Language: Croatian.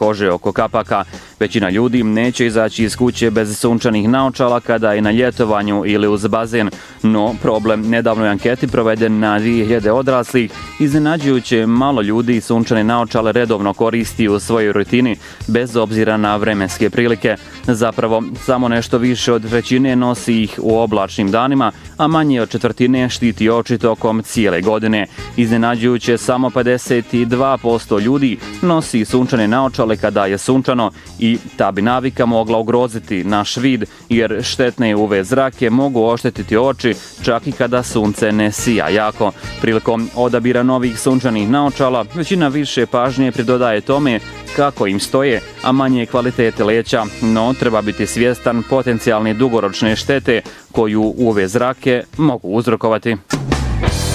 kože oko kapaka. Većina ljudi neće izaći iz kuće bez sunčanih naočala kada je na ljetovanju ili uz bazen, no problem nedavnoj anketi proveden na 2000 odraslih iznenađujuće malo ljudi sunčane naočale redovno koristi u svojoj rutini bez obzira na vremenske prilike. Zapravo, samo nešto više od trećine nosi ih u oblačnim danima, a manje od četvrtine štiti oči tokom cijele godine. Iznenađujuće samo 52% ljudi nosi sunčane naočale kada je sunčano i ta bi navika mogla ugroziti naš vid jer štetne UV zrake mogu oštetiti oči čak i kada sunce ne sija jako. Prilikom odabira novih sunčanih naočala većina više pažnje pridodaje tome kako im stoje, a manje kvalitete leća, no treba biti svjestan potencijalne dugoročne štete koju UV zrake mogu uzrokovati.